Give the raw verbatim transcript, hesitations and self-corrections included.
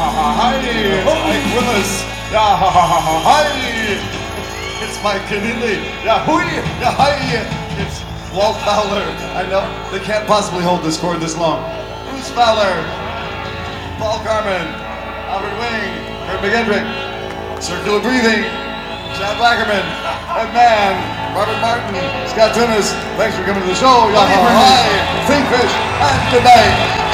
Hi, it's Mike Willis. Yeah, ha, ha, ha, ha, hi. It's Mike Keneally. Yeah, hui. Yeah, hi. It's Walt Fowler. I know they can't possibly hold this chord this long. Bruce Fowler, Paul Carmen, Albert Wing, Kurt McGendrick, Circular Breathing, Chad Blackerman, Ed Mann, Robert Martin, Scott Tunis. Thanks for coming to the show. Yeah, hi. Think Fish, and good night.